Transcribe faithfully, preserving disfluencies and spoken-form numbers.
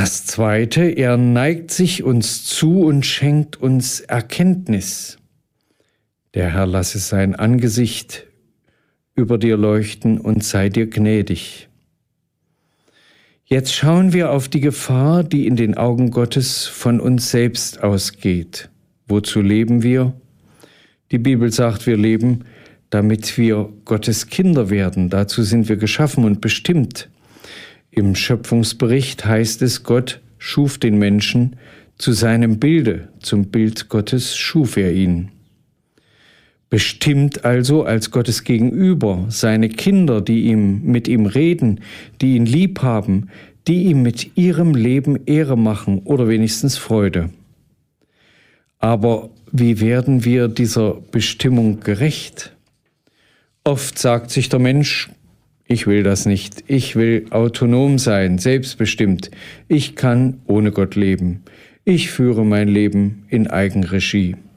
Das Zweite, er neigt sich uns zu und schenkt uns Erkenntnis. Der Herr lasse sein Angesicht über dir leuchten und sei dir gnädig. Jetzt schauen wir auf die Gefahr, die in den Augen Gottes von uns selbst ausgeht. Wozu leben wir? Die Bibel sagt, wir leben, damit wir Gottes Kinder werden. Dazu sind wir geschaffen und bestimmt. Im Schöpfungsbericht heißt es, Gott schuf den Menschen zu seinem Bilde, zum Bild Gottes schuf er ihn. Bestimmt also als Gottes Gegenüber, seine Kinder, die ihm, mit ihm reden, die ihn lieb haben, die ihm mit ihrem Leben Ehre machen oder wenigstens Freude. Aber wie werden wir dieser Bestimmung gerecht? Oft sagt sich der Mensch, ich will das nicht, ich will autonom sein, selbstbestimmt, ich kann ohne Gott leben, ich führe mein Leben in Eigenregie.